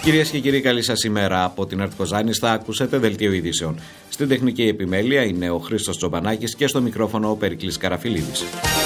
Κυρίες και κύριοι, καλή σας ημέρα. Από την ΕΡΤ Κοζάνης θα ακούσετε δελτίο ειδήσεων. Στην τεχνική επιμέλεια είναι ο Χρήστος Τσομπανάκης και στο μικρόφωνο ο Περικλής Καραφιλίδης.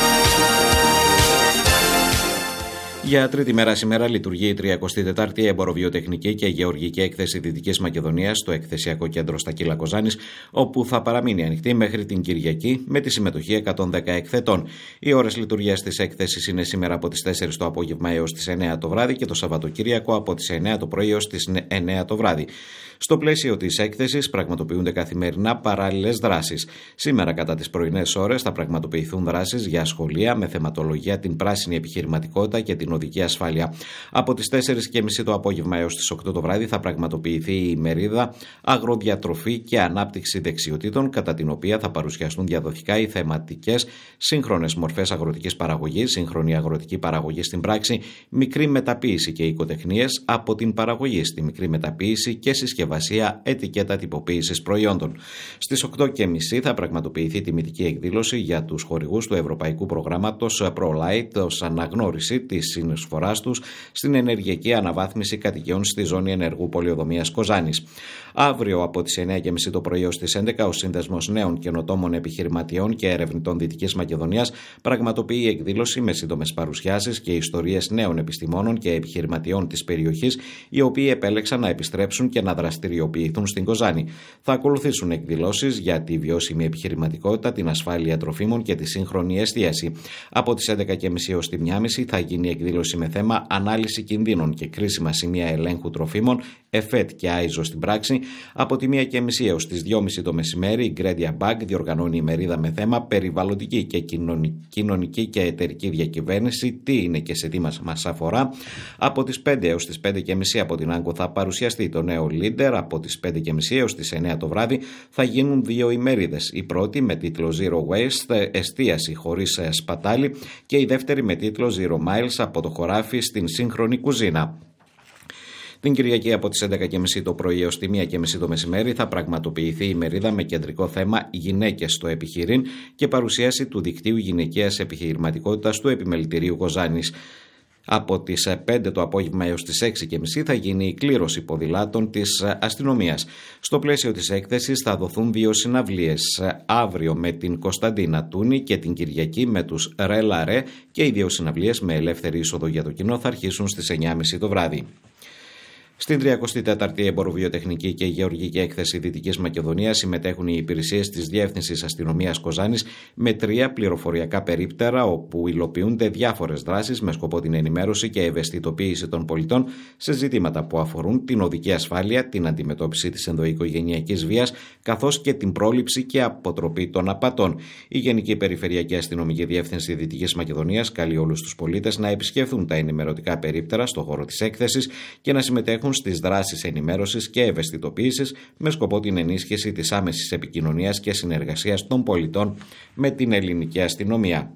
Για τρίτη μέρα σήμερα λειτουργεί η 34η Εμποροβιοτεχνική και Γεωργική Έκθεση Δυτικής Μακεδονίας στο Εκθεσιακό Κέντρο στα Κύλα Κοζάνης, όπου θα παραμείνει ανοιχτή μέχρι την Κυριακή με τη συμμετοχή 110 εκθετών. Οι ώρες λειτουργίας της έκθεσης είναι σήμερα από τις 4 το απόγευμα έως τις 9 το βράδυ και το Σαββατοκύριακο από τις 9 το πρωί έως τις 9 το βράδυ. Στο πλαίσιο της έκθεσης πραγματοποιούνται καθημερινά παράλληλες δράσεις. Σήμερα, κατά τις πρωινές ώρες, θα πραγματοποιηθούν δράσεις για σχολεία με θεματολογία την πράσινη επιχειρηματικότητα και την οδική ασφάλεια. Από τις 4.30 το απόγευμα έως τις 8 το βράδυ θα πραγματοποιηθεί η ημερίδα Αγροδιατροφή και Ανάπτυξη Δεξιοτήτων, κατά την οποία θα παρουσιαστούν διαδοχικά οι θεματικές σύγχρονες μορφές αγροτικής παραγωγής, σύγχρονη αγροτική παραγωγή στην πράξη, μικρή μεταποίηση και οικοτεχνίες από την παραγωγή στη μικρή μεταποίηση και συσκευασία ετικέτα τυποποίησης προϊόντων. Στις 8.30 θα πραγματοποιηθεί τιμητική εκδήλωση για τους χορηγούς του Ευρωπαϊκού Προγράμματος ProLight ως αναγνώριση της συνεισφοράς τους στην ενεργειακή αναβάθμιση κατοικιών στη ζώνη ενεργού πολεοδομίας Κοζάνης. Αύριο από τις 9.30 το πρωί ως τις 11 ο Σύνδεσμος Νέων Καινοτόμων Επιχειρηματιών και Ερευνητών Δυτικής Μακεδονίας πραγματοποιεί εκδήλωση με σύντομες παρουσιάσεις και ιστορίες νέων επιστημόνων και επιχειρηματιών της περιοχής, οι οποίοι επέλεξαν να επιστρέψουν και να δραστηριοποιηθούν στην Κοζάνη. Θα ακολουθήσουν εκδηλώσεις για τη βιώσιμη επιχειρηματικότητα, την ασφάλεια τροφίμων και τη σύγχρονη εστίαση. Από τις 11.30 έως τη 1.30 θα γίνει εκδήλωση με θέμα ανάλυση κινδύνων και κρίσιμα σημεία ελέγχου τροφίμων, ΕΦΕΤ και ΆΙΖΟ στην πράξη. Από τη 1.30 έως τις 2.30 το μεσημέρι, η Γκρέντια Μπαγκ διοργανώνει ημερίδα με θέμα περιβαλλοντική και κοινωνική και εταιρική διακυβέρνηση, τι είναι και σε τι μας αφορά. Από τις 5 έως τις 5.30 από την Άγκο θα παρουσιαστεί το νέο Leader. Από τις 5.30 έως τις 9 το βράδυ θα γίνουν δύο ημερίδες. Η πρώτη με τίτλο Zero Waste, εστίαση χωρίς σπατάλη, και η δεύτερη με τίτλο Zero Miles, από το χωράφι στην σύγχρονη κουζίνα. Την Κυριακή από τις 11.30 το πρωί έως τη 1.30 το μεσημέρι θα πραγματοποιηθεί η ημερίδα με κεντρικό θέμα Γυναίκες στο επιχειρήν και παρουσίαση του δικτύου γυναικείας επιχειρηματικότητας του Επιμελητηρίου Κοζάνης. Από τις 5 το απόγευμα έως τις 6.30 θα γίνει η κλήρωση ποδηλάτων της αστυνομίας. Στο πλαίσιο της έκθεσης θα δοθούν δύο συναυλίες, αύριο με την Κωνσταντίνα Τούνη και την Κυριακή με τους Ρελαρέ, και οι δύο συναυλίες με ελεύθερη είσοδο για το κοινό θα αρχίσουν στις 9.30 το βράδυ. Στην 34η Εμποροβιοτεχνική και Γεωργική Έκθεση Δυτικής Μακεδονίας συμμετέχουν οι υπηρεσίες της Διεύθυνσης Αστυνομίας Κοζάνης με 3 πληροφοριακά περίπτερα, όπου υλοποιούνται διάφορες δράσεις με σκοπό την ενημέρωση και ευαισθητοποίηση των πολιτών σε ζητήματα που αφορούν την οδική ασφάλεια, την αντιμετώπιση της ενδοοικογενειακής βίας, καθώς και την πρόληψη και αποτροπή των απατών. Η Γενική Περιφερειακή Αστυνομική Διεύθυνση Δυτικής Μακεδονίας καλεί όλους τους πολίτες να επισκεφθούν τα ενημερωτικά περίπτερα στο χώρο της έκθεσης και να συμμετέχουν στις δράσεις ενημέρωσης και ευαισθητοποίησης με σκοπό την ενίσχυση της άμεσης επικοινωνίας και συνεργασίας των πολιτών με την ελληνική αστυνομία.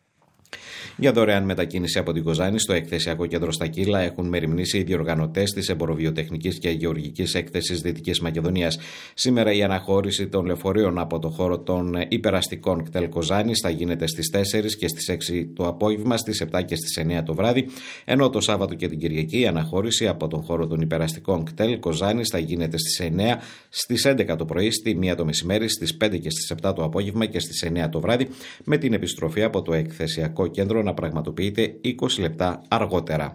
Για δωρεάν μετακίνηση από την Κοζάνη στο Εκθεσιακό Κέντρο στα Κύλα έχουν μεριμνήσει οι διοργανωτές της Εμποροβιοτεχνικής και Γεωργικής Έκθεσης Δυτικής Μακεδονίας. Σήμερα η αναχώρηση των λεωφορείων από το χώρο των υπεραστικών κτέλ Κοζάνης θα γίνεται στις 4 και στις 6 το απόγευμα, στις 7 και στις 9 το βράδυ, ενώ το Σάββατο και την Κυριακή η αναχώρηση από τον χώρο των υπεραστικών κτέλ Κοζάνης θα γίνεται στις 9, στις 11 το πρωί, στη 1 το μεσημέρι, στις 5 και στις 7 το απόγευμα και στις 9 το βράδυ, με την επιστροφή από το Εκθεσιακό Κέντρο να πραγματοποιείται 20 λεπτά αργότερα.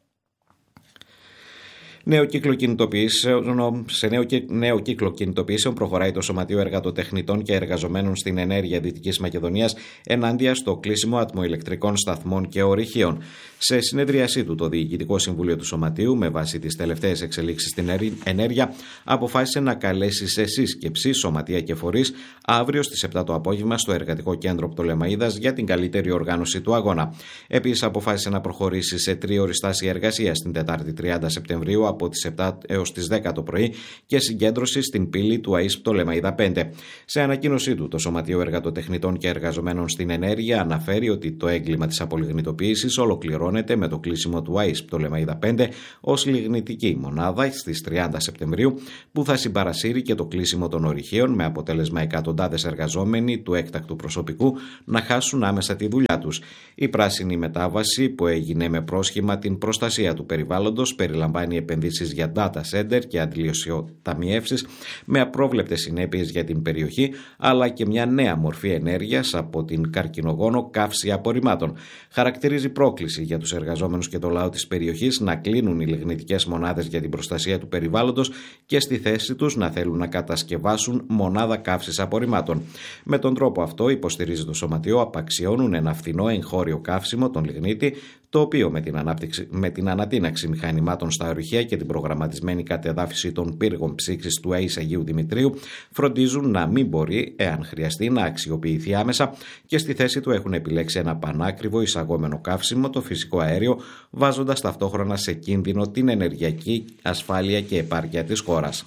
Σε νέο κύκλο κινητοποιήσεων προχωράει το Σωματείο Εργατοτεχνητών και Εργαζομένων στην Ενέργεια Δυτικής Μακεδονίας ενάντια στο κλείσιμο ατμοηλεκτρικών σταθμών και ορυχείων. Σε συνεδρίασή του, το Διοικητικό Συμβούλιο του Σωματείου, με βάση τις τελευταίες εξελίξεις στην ενέργεια, αποφάσισε να καλέσει σε σύσκεψη σωματεία και φορείς αύριο στις 7 το απόγευμα στο Εργατικό Κέντρο Πτολεμαΐδας για την καλύτερη οργάνωση του αγώνα. Επίσης, αποφάσισε να προχωρήσει σε τρίωρη στάση εργασίας την Τετάρτη 30 Σεπτεμβρίου από τις 7 έως τις 10 το πρωί και συγκέντρωση στην πύλη του ΑΙΣ Πτολεμαΐδα 5. Σε ανακοίνωσή του, το Σωματείο Εργατοτεχνητών και Εργαζομένων στην Ενέργεια αναφέρει ότι το έγκλημα της απολιγνητοποίησης ολοκληρώνεται με το κλείσιμο του ΑΙΣ Πτολεμαΐδα 5 ως λιγνητική μονάδα στις 30 Σεπτεμβρίου, που θα συμπαρασύρει και το κλείσιμο των ορυχείων, με αποτέλεσμα εκατοντάδες εργαζόμενοι του έκτακτου προσωπικού να χάσουν άμεσα τη δουλειά τους. Η πράσινη μετάβαση, που έγινε με πρόσχημα την προστασία του περιβάλλοντος, περιλαμβάνει επενδύσεις επενδύσεις για data center και αντιλιωσιοταμιεύσεις με απρόβλεπτες συνέπειες για την περιοχή, αλλά και μια νέα μορφή ενέργειας από την καρκινογόνο καύση απορριμμάτων. Χαρακτηρίζει πρόκληση για τους εργαζόμενους και το λαό της περιοχής να κλείνουν οι λιγνητικές μονάδες για την προστασία του περιβάλλοντος και στη θέση τους να θέλουν να κατασκευάσουν μονάδα καύσης απορριμμάτων. Με τον τρόπο αυτό, υποστηρίζει το Σωματείο, απαξιώνουν ένα φθηνό εγχώριο καύσιμο, τον λιγνίτη, το οποίο με την ανατείναξη μηχανημάτων στα ορυχεία και την προγραμματισμένη κατεδάφιση των πύργων ψήξης του ΑΕΣ Αγίου Δημητρίου φροντίζουν να μην μπορεί, εάν χρειαστεί, να αξιοποιηθεί άμεσα και στη θέση του έχουν επιλέξει ένα πανάκριβο εισαγόμενο καύσιμο, το φυσικό αέριο, βάζοντας ταυτόχρονα σε κίνδυνο την ενεργειακή ασφάλεια και επάρκεια της χώρας.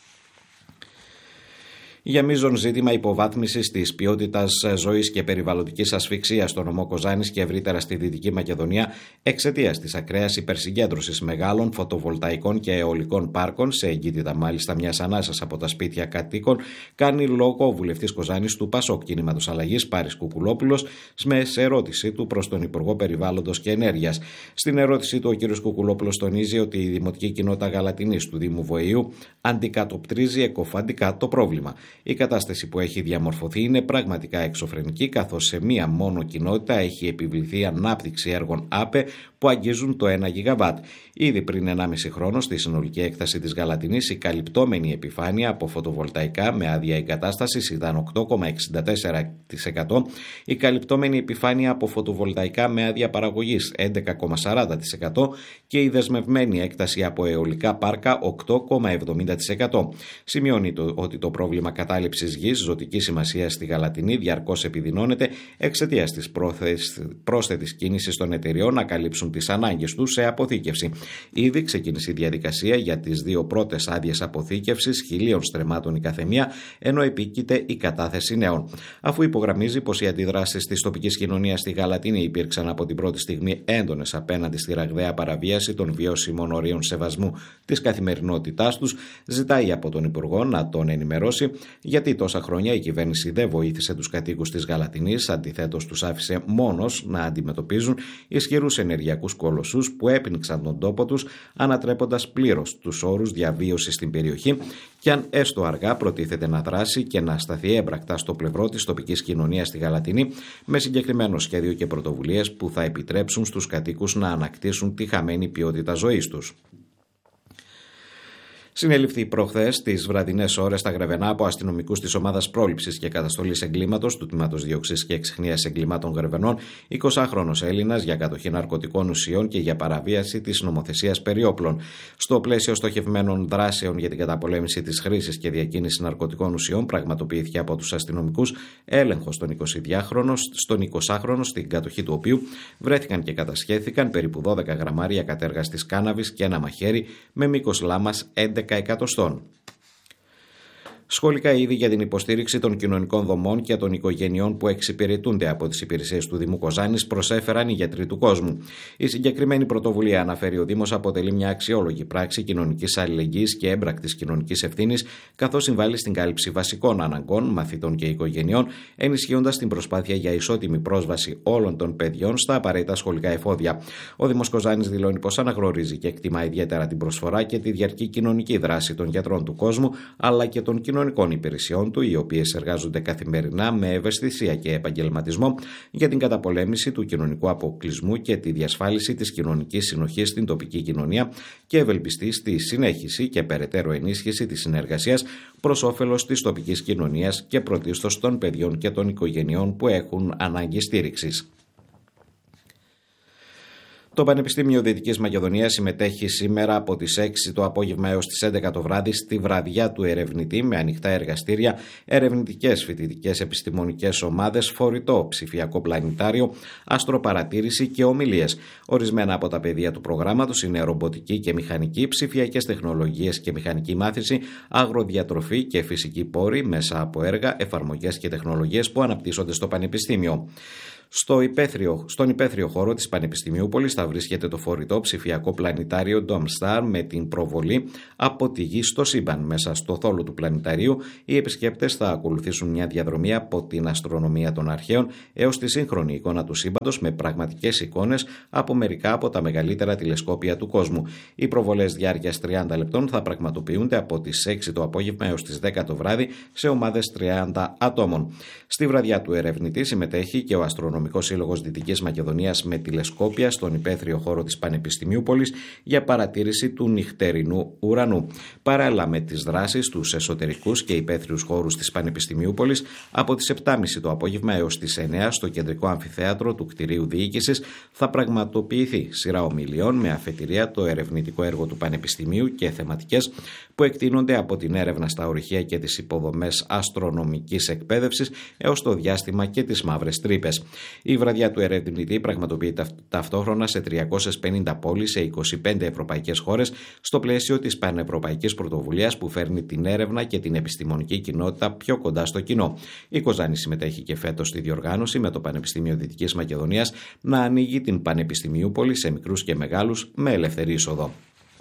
Για μείζον ζήτημα υποβάθμισης της ποιότητας ζωής και περιβαλλοντικής ασφυξίας στο νομό Κοζάνης και ευρύτερα στη Δυτική Μακεδονία, εξαιτίας της ακραίας υπερσυγκέντρωσης μεγάλων φωτοβολταϊκών και αιωλικών πάρκων, σε εγκύτητα μάλιστα μιας ανάσας από τα σπίτια κατοίκων, κάνει λόγο ο βουλευτής Κοζάνης του ΠΑΣΟΚ Κινήματος Αλλαγής, Πάρης Κουκουλόπουλος, σε ερώτηση του προς τον Υπουργό Περιβάλλοντος και Ενέργειας. Στην ερώτησή του, ο κ. Κουκουλόπουλος τονίζει ότι η Δημοτική Κοινότητα Γαλατινής του Δήμου Βοηείου αντικατοπτρίζει εκοφαντικά το πρόβλημα. Η κατάσταση που έχει διαμορφωθεί είναι πραγματικά εξωφρενική, καθώς σε μία μόνο κοινότητα έχει επιβληθεί ανάπτυξη έργων ΑΠΕ που αγγίζουν το 1 γιγαβάτ. Ήδη πριν 1,5 χρόνο, στη συνολική έκταση της Γαλατινής, η καλυπτόμενη επιφάνεια από φωτοβολταϊκά με άδεια εγκατάστασης ήταν 8,64%, η καλυπτόμενη επιφάνεια από φωτοβολταϊκά με άδεια παραγωγής 11,40% και η δεσμευμένη έκταση από αιωλικά πάρκα 8,70%. Σημειώνει ότι το πρόβλημα κατάληψης γης ζωτικής σημασίας στη Γαλατινή διαρκώς επιδεινώνεται εξαιτίας της πρόσθετης κίνησης των εταιριών να καλύψουν τις ανάγκες τους σε αποθήκευση. Ήδη ξεκίνησε η διαδικασία για τις 2 πρώτες άδειες αποθήκευσης 1.000 στρεμμάτων η καθεμία, ενώ επίκειται η κατάθεση νέων. Αφού υπογραμμίζει πως οι αντιδράσεις της τοπικής κοινωνίας στη Γαλατινή υπήρξαν από την πρώτη στιγμή έντονες απέναντι στη ραγδαία παραβίαση των βιώσιμων ορίων σεβασμού της καθημερινότητάς τους, ζητάει από τον Υπουργό να τον ενημερώσει γιατί τόσα χρόνια η κυβέρνηση δεν βοήθησε τους κατοίκους της Γαλατινής, αντιθέτως τους άφησε μόνος να αντιμετωπίζουν ισχυρούς ενεργειακούς κολοσσούς που έπνιξαν τον τόπο τους, ανατρέποντας πλήρως τους όρους διαβίωσης στην περιοχή, και αν έστω αργά προτίθεται να δράσει και να σταθεί έμπρακτα στο πλευρό της τοπικής κοινωνίας στη Γαλατινή, με συγκεκριμένο σχέδιο και πρωτοβουλίες που θα επιτρέψουν στους κατοίκους να ανακτήσουν τη χαμένη ποιότητα ζωής τους. Συνελήφθη προχθές τις βραδινές ώρες στα Γρεβενά από αστυνομικούς της Ομάδας Πρόληψης και Καταστολής Εγκλήματος του Τμήματος Δίωξης και Εξιχνίας Εγκλημάτων Γρεβενών 20χρονος Έλληνας για κατοχή ναρκωτικών ουσιών και για παραβίαση της νομοθεσίας περί όπλων. Στο πλαίσιο στοχευμένων δράσεων για την καταπολέμηση της χρήσης και διακίνησης ναρκωτικών ουσιών, πραγματοποιήθηκε από τους αστυνομικούς έλεγχος στον 20χρονο, στην κατοχή του οποίου βρέθηκαν και κατασχέθηκαν περίπου 12 γραμμάρια κατέργαστης κάναβης και ένα μαχαίρι με μήκος λάμας 11 εκατοστών. Σχολικά είδη για την υποστήριξη των κοινωνικών δομών και των οικογενειών που εξυπηρετούνται από τις υπηρεσίες του Δήμου Κοζάνης προσέφεραν οι γιατροί του κόσμου. Η συγκεκριμένη πρωτοβουλία, αναφέρει ο Δήμος, αποτελεί μια αξιόλογη πράξη κοινωνικής αλληλεγγύης και έμπρακτης κοινωνικής ευθύνης, καθώς συμβάλλει στην κάλυψη βασικών αναγκών μαθητών και οικογενειών, ενισχύοντας την προσπάθεια για ισότιμη πρόσβαση όλων των παιδιών στα απαραίτητα σχολικά εφόδια. Ο Δήμος Κοζάνης δηλώνει πως αναγνωρίζει και εκτιμά ιδιαίτερα την προσφορά και τη διαρκή κοινωνική δράση των γιατρών του κόσμου, αλλά και των κοινωνικών υπηρεσιών του, οι οποίες εργάζονται καθημερινά με ευαισθησία και επαγγελματισμό για την καταπολέμηση του κοινωνικού αποκλεισμού και τη διασφάλιση της κοινωνικής συνοχής στην τοπική κοινωνία, και ευελπιστεί στη συνέχιση και περαιτέρω ενίσχυση της συνεργασίας προς όφελος της τοπικής κοινωνίας και πρωτίστως των παιδιών και των οικογενειών που έχουν ανάγκη στήριξης. Το Πανεπιστήμιο Δυτικής Μακεδονίας συμμετέχει σήμερα από τις 6 το απόγευμα έως τις 11 το βράδυ στη βραδιά του ερευνητή, με ανοιχτά εργαστήρια, ερευνητικές φοιτητικές επιστημονικές ομάδες, φορητό ψηφιακό πλανητάριο, αστροπαρατήρηση και ομιλίες. Ορισμένα από τα πεδία του προγράμματος είναι ρομποτική και μηχανική, ψηφιακές τεχνολογίες και μηχανική μάθηση, αγροδιατροφή και φυσική πόροι μέσα από έργα, εφαρμογές και τεχνολογίες που αναπτύσσονται στο Πανεπιστήμιο. Στον υπαίθριο χώρο της Πανεπιστημιούπολης θα βρίσκεται το φορητό ψηφιακό πλανητάριο Domstar με την προβολή από τη Γη στο σύμπαν. Μέσα στο θόλο του πλανηταρίου οι επισκέπτες θα ακολουθήσουν μια διαδρομή από την αστρονομία των αρχαίων έως τη σύγχρονη εικόνα του σύμπαντος με πραγματικές εικόνες από μερικά από τα μεγαλύτερα τηλεσκόπια του κόσμου. Οι προβολές διάρκειας 30 λεπτών θα πραγματοποιούνται από τις 6 το απόγευμα έως τις 10 το βράδυ σε ομάδες 30 ατόμων. Στη βραδιά του ερευνητή συμμετέχει και ο Αστρονομικός Σύλλογος Δυτικής Μακεδονίας με τηλεσκόπια στον υπαίθριο χώρο της Πανεπιστημιούπολης για παρατήρηση του νυχτερινού ουρανού. Παράλληλα με τις δράσεις στους εσωτερικούς και υπαίθριους χώρους της Πανεπιστημιούπολης, από τις 7.30 το απόγευμα έως τις 9 στο κεντρικό αμφιθέατρο του κτηρίου διοίκησης θα πραγματοποιηθεί σειρά ομιλιών με αφετηρία το ερευνητικό έργο του Πανεπιστημίου και θεματικές που εκτείνονται από την έρευνα στα ορυχεία και τις υποδομές αστρονομικής εκπαίδευσης έως το διάστημα και τις μαύρες τρύπες. Η βραδιά του ερευνητή πραγματοποιείται ταυτόχρονα σε 350 πόλεις σε 25 ευρωπαϊκές χώρες στο πλαίσιο της πανευρωπαϊκής πρωτοβουλίας που φέρνει την έρευνα και την επιστημονική κοινότητα πιο κοντά στο κοινό. Η Κοζάνη συμμετέχει και φέτος στη διοργάνωση με το Πανεπιστήμιο Δυτικής Μακεδονίας να ανοίγει την Πανεπιστημιούπολη σε μικρούς και μεγάλους με ελεύθερη είσοδο.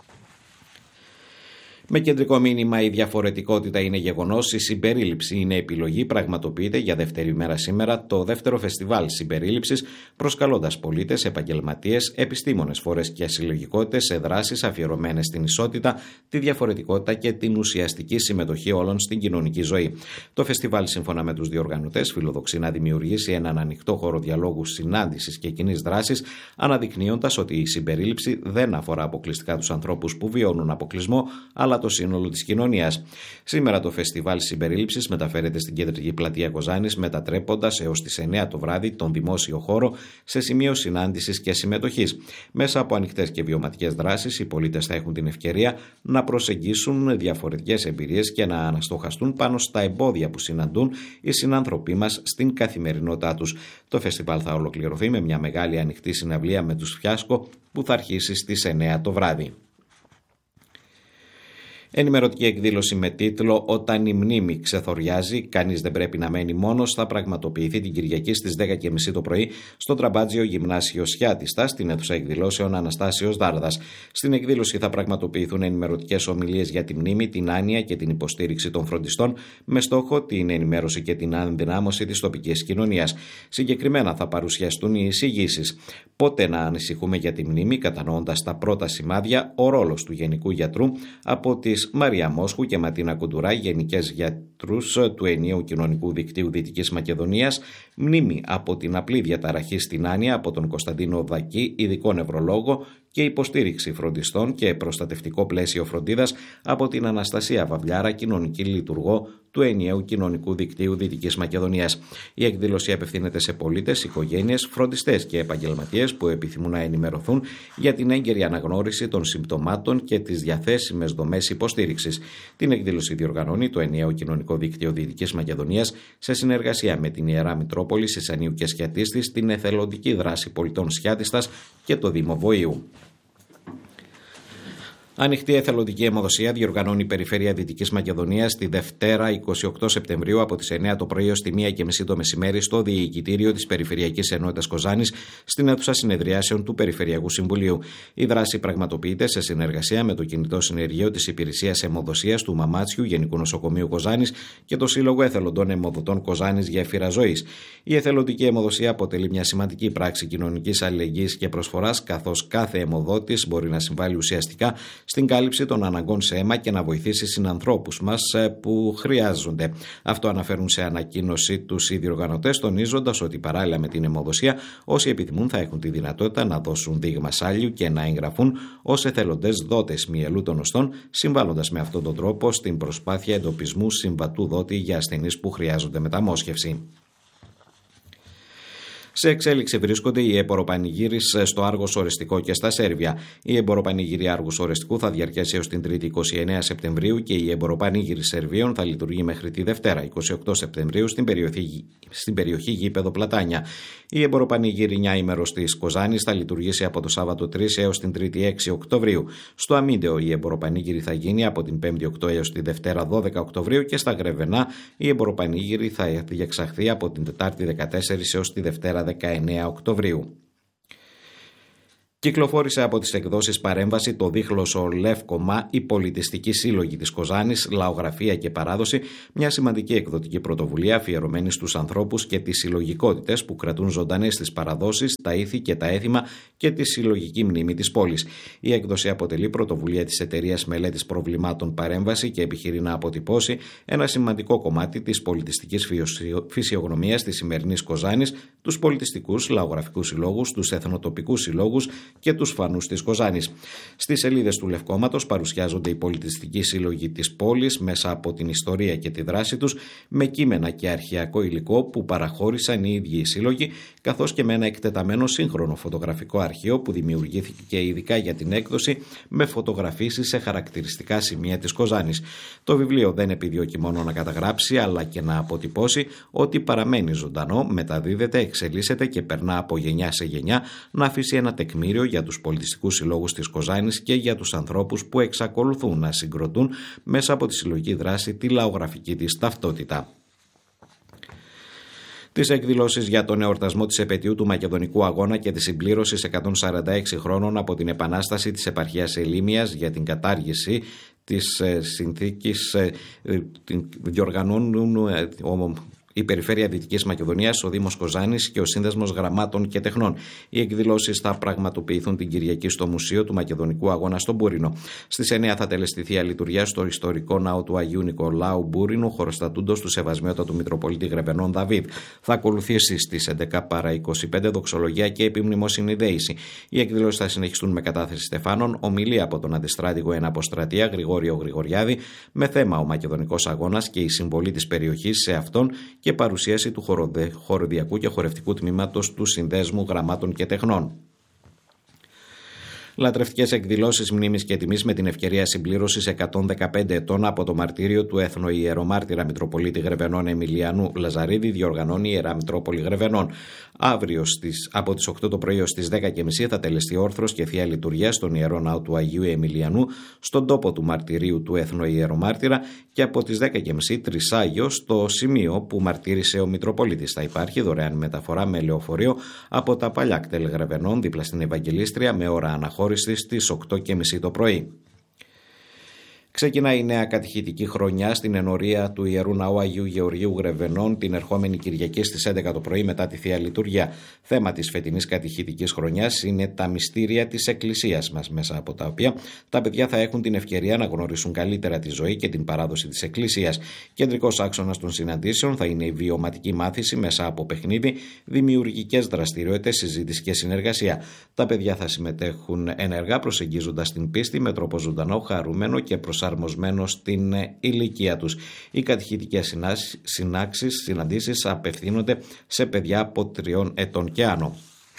Με κεντρικό μήνυμα η διαφορετικότητα είναι γεγονός, η συμπερίληψη είναι επιλογή, πραγματοποιείται για δεύτερη μέρα σήμερα το δεύτερο φεστιβάλ συμπερίληψης, προσκαλώντας πολίτες, επαγγελματίες, επιστήμονες, φορές και συλλογικότητες σε δράσεις αφιερωμένες στην ισότητα, τη διαφορετικότητα και την ουσιαστική συμμετοχή όλων στην κοινωνική ζωή. Το φεστιβάλ, σύμφωνα με τους διοργανωτές, φιλοδοξεί να δημιουργήσει έναν ανοιχτό χώρο διαλόγου, συνάντησης και κοινής δράσης, αναδεικνύοντας ότι η συμπερίληψη δεν αφορά αποκλειστικά τους ανθρώπους που βιώνουν αποκλεισμό, αλλά το σύνολο της κοινωνίας. Σήμερα το φεστιβάλ συμπερίληψης μεταφέρεται στην κεντρική πλατεία Κοζάνης, μετατρέποντας έως τις 9 το βράδυ τον δημόσιο χώρο σε σημείο συνάντησης και συμμετοχής. Μέσα από ανοιχτές και βιωματικές δράσεις, οι πολίτες θα έχουν την ευκαιρία να προσεγγίσουν διαφορετικές εμπειρίες και να αναστοχαστούν πάνω στα εμπόδια που συναντούν οι συνάνθρωποι μας στην καθημερινότητά τους. Το φεστιβάλ θα ολοκληρωθεί με μια μεγάλη ανοιχτή συναυλία με τους Φιάσκο που θα αρχίσει στις 9 το βράδυ. Ενημερωτική εκδήλωση με τίτλο «Όταν η μνήμη ξεθοριάζει, κανείς δεν πρέπει να μένει μόνος» θα πραγματοποιηθεί την Κυριακή στις 10.30 το πρωί στο Τραμπάτζιο Γυμνάσιο Σιάτιστα, στην αίθουσα εκδηλώσεων Αναστάσεως Δάρδας. Στην εκδήλωση θα πραγματοποιηθούν ενημερωτικές ομιλίες για τη μνήμη, την άνοια και την υποστήριξη των φροντιστών, με στόχο την ενημέρωση και την ενδυνάμωση της τοπικής κοινωνίας. Συγκεκριμένα θα παρουσιαστούν οι εισηγήσεις. Πότε να ανησυχούμε για τη μνήμη, κατανοώντας τα πρώτα σημάδια, ο ρόλος του Γενικού Γιατρού από τις Μαρία Μόσχου και Ματίνα Κουντουρά, γενικές γιατρούς του ενιαίου κοινωνικού δικτύου Δυτικής Μακεδονίας, μνήμη από την απλή διαταραχή στην άνοια από τον Κωνσταντίνο Δακή, ειδικό νευρολόγο, και υποστήριξη φροντιστών και προστατευτικό πλαίσιο φροντίδας από την Αναστασία Βαβλιάρα, κοινωνική λειτουργό του ενιαίου κοινωνικού δικτύου Δυτικής Μακεδονίας. Η εκδήλωση απευθύνεται σε πολίτες, οικογένειες, φροντιστές και επαγγελματίες που επιθυμούν να ενημερωθούν για την έγκαιρη αναγνώριση των συμπτωμάτων και τις διαθέσιμες δομές υποστήριξης. Την εκδήλωση διοργανώνει το ενιαίο κοινωνικό δίκτυο Δυτικής Μακεδονίας σε συνεργασία με την Ιερά Μητρόπολη Σισανίου και Σιατίστης, την εθελοντική δράση πολιτών Σιάτιστας και το Δήμο Βοήου. Ανοιχτή εθελοντική αιμοδοσία διοργανώνει η Περιφέρεια Δυτικής Μακεδονίας τη Δευτέρα 28 Σεπτεμβρίου από τις 9 το πρωί ως τη 1:30 το μεσημέρι στο Διοικητήριο της Περιφερειακής Ενότητας Κοζάνης, στην αίθουσα συνεδριάσεων του Περιφερειακού Συμβουλίου. Η δράση πραγματοποιείται σε συνεργασία με το κινητό συνεργείο της Υπηρεσίας Αιμοδοσίας του Μαμάτσιου Γενικού Νοσοκομείου Κοζάνης και το Σύλλογο Εθελοντών Αιμοδοτών Κοζάνης Γέφυρα Ζωής. Η εθελοντική αιμοδοσία αποτελεί μια σημαντική πράξη κοινωνικής αλληλεγγύης και προσφοράς, καθώς κάθε αιμοδότης μπορεί να συμβάλλει ουσιαστικά στην κάλυψη των αναγκών σε αίμα και να βοηθήσει συνανθρώπους μας που χρειάζονται. Αυτό αναφέρουν σε ανακοίνωση τους οι διοργανωτές, τονίζοντας ότι παράλληλα με την αιμοδοσία, όσοι επιθυμούν θα έχουν τη δυνατότητα να δώσουν δείγμα σάλιου και να εγγραφούν ως εθελοντές δότες μυελού των οστών, συμβάλλοντας με αυτόν τον τρόπο στην προσπάθεια εντοπισμού συμβατού δότη για ασθενείς που χρειάζονται μεταμόσχευση. Σε εξέλιξη βρίσκονται οι εμποροπανηγύρεις στο Άργος Ορεστικό και στα Σέρβια. Η εμποροπανηγύρη Άργους Ορεστικού θα διαρκέσει έως την 3η 29 Σεπτεμβρίου και η εμποροπανηγύρη Σερβίων θα λειτουργεί μέχρι τη Δευτέρα 28 Σεπτεμβρίου στην περιοχή Γήπεδο Πλατάνια. Η εμποροπανηγύρη 9 ημέρος της Κοζάνης θα λειτουργήσει από το Σάββατο 3 έως την 3η 6 Οκτωβρίου. Στο Αμίντεο η εμποροπανηγύρη θα γίνει από την 5η 8 έως τη Δευτέρα 12 Οκτωβρίου και στα Γρεβενά η εμποροπανηγύρη θα διεξαχθεί από την Τετάρτη 14 έως τη Δευτέρα 19 Οκτωβρίου. Κυκλοφόρησε από τις εκδόσεις Παρέμβαση το δίχλωσο Λεύκομα «Η πολιτιστική σύλλογη της Κοζάνης, λαογραφία και παράδοση», μια σημαντική εκδοτική πρωτοβουλία αφιερωμένη στους ανθρώπους και τις συλλογικότητες που κρατούν ζωντανές τις παραδόσεις, τα ήθη και τα έθιμα και τη συλλογική μνήμη της πόλης. Η έκδοση αποτελεί πρωτοβουλία της εταιρείας μελέτης προβλημάτων Παρέμβαση και επιχειρεί να αποτυπώσει ένα σημαντικό κομμάτι της πολιτιστικής φυσιογνωμίας της σημερινής Κοζάνης, τους πολιτιστικούς λαογραφικούς συλλόγους, τους εθνοτοπικούς συλλόγους και τους φανούς της Κοζάνης. Στις σελίδες του Λευκόματος παρουσιάζονται οι πολιτιστικοί σύλλογοι της πόλης μέσα από την ιστορία και τη δράση τους, με κείμενα και αρχαιακό υλικό που παραχώρησαν οι ίδιοι οι σύλλογοι, καθώς και με ένα εκτεταμένο σύγχρονο φωτογραφικό αρχείο που δημιουργήθηκε ειδικά για την έκδοση, με φωτογραφίσεις σε χαρακτηριστικά σημεία της Κοζάνης. Το βιβλίο δεν επιδιώκει μόνο να καταγράψει, αλλά και να αποτυπώσει ότι παραμένει ζωντανό, μεταδίδεται, εξελίσσεται και περνά από γενιά σε γενιά, να αφήσει ένα τεκμήριο για τους πολιτιστικούς συλλόγους της Κοζάνης και για τους ανθρώπους που εξακολουθούν να συγκροτούν μέσα από τη συλλογική δράση τη λαογραφική της ταυτότητα. Τις εκδηλώσεις για τον εορτασμό της επετείου του Μακεδονικού Αγώνα και τη συμπλήρωση 146 χρόνων από την Επανάσταση της επαρχίας Ελίμιας για την κατάργηση της συνθήκης διοργανώνουν η Περιφέρεια Δυτικής Μακεδονίας, ο Δήμος Κοζάνης και ο Σύνδεσμος Γραμμάτων και Τεχνών. Οι εκδηλώσεις θα πραγματοποιηθούν την Κυριακή στο Μουσείο του Μακεδονικού Αγώνα στον Μπούρινο. Στις 9 θα τελεστηθεί αλειτουργία στο ιστορικό ναό του Αγίου Νικολάου Μπούρινου, χωροστατούντος του Σεβασμιότατου Μητροπολίτη Γρεβενών Δαβίδ. Θα ακολουθήσει στις 11 παρά 25 δοξολογία και επιμνημόσυνη δέηση. Οι εκδηλώσεις θα συνεχιστούν με κατάθεση στεφάνων, ομιλία από τον αντιστράτηγο εν αποστρατεία Γρηγόριο Γρηγοριάδη, με θέμα ο Μακεδονικός Αγώνας και η συμβολή της περιοχής σε αυτόν και παρουσίαση του χοροδιακού και χορευτικού τμήματος του Συνδέσμου Γραμμάτων και Τεχνών. Λατρευτικές εκδηλώσεις μνήμης και τιμής με την ευκαιρία συμπλήρωσης 115 ετών από το μαρτύριο του Έθνο-Ιερομάρτυρα Μητροπολίτη Γρεβενών Εμιλιανού Λαζαρίδη διοργανώνει η Ιερά Μητρόπολη Γρεβενών. Αύριο από τις 8 το πρωί ως τις 10.30 θα τελεστεί όρθρος και θεία λειτουργία στον Ιερό Ναό του Αγίου Εμιλιανού, στον τόπο του μαρτυρίου του Έθνο-Ιερομάρτυρα, και από τις 10.30 τρισάγιο στο σημείο που μαρτύρησε ο Μητροπολίτης. Θα υπάρχει δωρεάν μεταφορά με λεωφορείο από τα παλιά κτέλ Γρεβενών δίπλα στην Ευαγγελίστρια με ώρα αναχώρηση στις 8.30 το πρωί. Ξεκινάει η νέα κατηχητική χρονιά στην ενορία του Ιερού Ναού Αγίου Γεωργίου Γρεβενών την ερχόμενη Κυριακή στις 11 το πρωί μετά τη Θεία Λειτουργία. Θέμα της φετινής κατηχητικής χρονιάς είναι τα μυστήρια της Εκκλησίας μας, μέσα από τα οποία τα παιδιά θα έχουν την ευκαιρία να γνωρίσουν καλύτερα τη ζωή και την παράδοση της Εκκλησίας. Κεντρικός άξονας των συναντήσεων θα είναι η βιωματική μάθηση μέσα από παιχνίδι, δημιουργικές δραστηριότητες, συζήτηση και συνεργασία. Τα παιδιά θα συμμετέχουν ενεργά προσεγγίζοντας την πίστη με τρόπο ζωντανό, χαρούμενο και προσαρμοσμένο στην ηλικία τους. Οι κατηχητικές συναντήσεις απευθύνονται σε παιδιά από 3 ετών και άνω.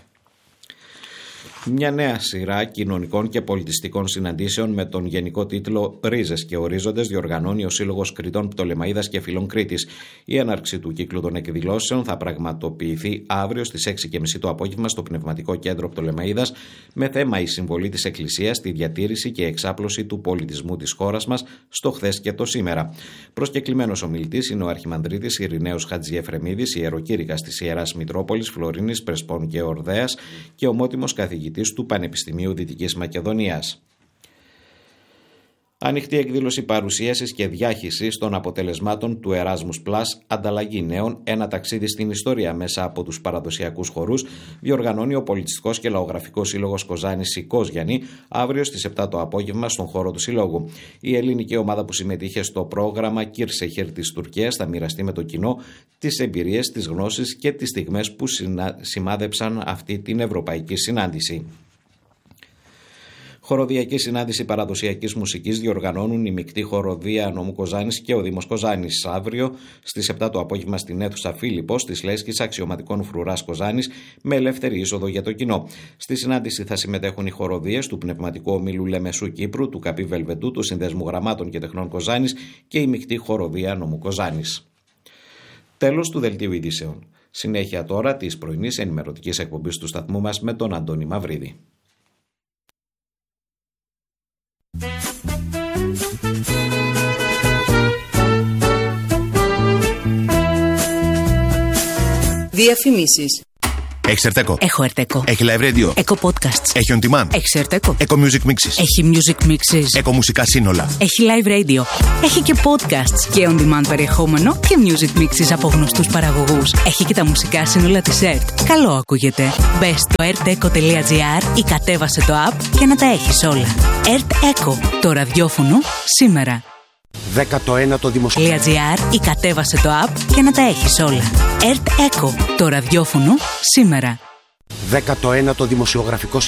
Μια νέα σειρά κοινωνικών και πολιτιστικών συναντήσεων με τον γενικό τίτλο «Ρίζες και ορίζοντες» διοργανώνει ο Σύλλογος Κρητών Πτολεμαΐδας και Φιλών Κρήτης. Η έναρξη του κύκλου των εκδηλώσεων θα πραγματοποιηθεί αύριο στις 6.30 το απόγευμα στο Πνευματικό Κέντρο Πτολεμαΐδας με θέμα η συμβολή της Εκκλησίας στη διατήρηση και εξάπλωση του πολιτισμού της χώρας μας στο χθες και το σήμερα. Προσκεκλημένος ομιλητής είναι ο Αρχιμανδρίτης Ειρηναίος Χατζιεφρεμίδης, ιεροκήρυκας της Ιεράς Μητρόπολης Φλωρίνης, Πρεσπών και Ορδέας και ομότιμος καθηγητής του Πανεπιστημίου Δυτικής Μακεδονίας. Ανοιχτή εκδήλωση παρουσίασης και διάχυσης των αποτελεσμάτων του Erasmus+, ανταλλαγή νέων, ένα ταξίδι στην ιστορία μέσα από τους παραδοσιακούς χορούς, διοργανώνει ο Πολιτιστικός και Λαογραφικός Σύλλογος Κοζάνης Σικός Γιαννή αύριο στις 7 το απόγευμα στον χώρο του Συλλόγου. Η ελληνική ομάδα που συμμετείχε στο πρόγραμμα Κύρσεχερ της Τουρκίας θα μοιραστεί με το κοινό τις εμπειρίες, τις γνώσεις και τις στιγμές που σημάδεψαν αυτή την ευρωπαϊκή συνάντηση. Χοροδιακή συνάντηση παραδοσιακής μουσικής διοργανώνουν η Μεικτή Χοροδία Νομού Κοζάνης και ο Δήμος Κοζάνης αύριο στις 7 το απόγευμα στην αίθουσα Φίλιππος της Λέσχης Αξιωματικών Φρουράς Κοζάνης με ελεύθερη είσοδο για το κοινό. Στη συνάντηση θα συμμετέχουν οι χοροδίες του Πνευματικού Ομίλου Λεμεσού Κύπρου, του Καπί Βελβετού, του Συνδέσμου Γραμμάτων και Τεχνών Κοζάνης και η Μεικτή Χοροδία Νομού Κοζάνης. Τέλος του δελτίου ειδήσεων. Συνέχεια τώρα της πρωινής ενημερωτικής εκπομπής του σταθμού μας με τον Αντώνη Μαυρίδη. Διαφημίσεις. Έχεις Ερτέκο? Έχω Ερτέκο. Έχει live radio? Eco Podcasts. Έχει on demand? Έχεις Ερτέκο. Eco Music Mixes. Έχει music mixes. Eco μουσικά σύνολα. Έχει live radio. Έχει και podcasts και on demand περιεχόμενο και music mixes από γνωστούς παραγωγούς. Έχει και τα μουσικά σύνολα της ΕΡΤ. Καλό ακούγεται. Μπες στο erteco.gr ή κατέβασε το app και να τα έχεις όλα. ΕΡΤ Eco. Το ραδιόφωνο σήμερα. 19ο δημοσιογραφικό .gr ή κατέβασε το app και να τα έχεις όλα. ΕΡΤ Eco. Το ραδιόφωνο σήμερα. 19ο δημοσιογραφικό